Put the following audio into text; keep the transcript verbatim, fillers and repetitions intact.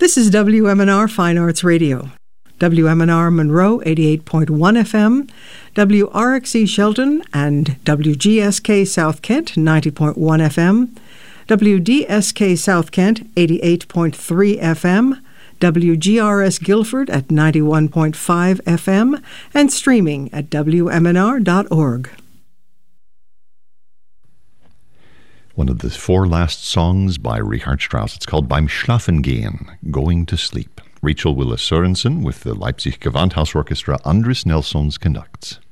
This is W M N R Fine Arts Radio. W M N R Monroe eighty-eight point one F M, W R X E Shelton and W G S K South Kent ninety point one F M, W D S K South Kent eighty-eight point three F M, W G R S Guilford at ninety-one point five F M, and streaming at W M N R dot org. One of the four last songs by Richard Strauss. It's called Beim Schlafengehen, Going to Sleep. Rachel Willis Sorensen with the Leipzig Gewandhausorchestra Andris Nelsons conducts.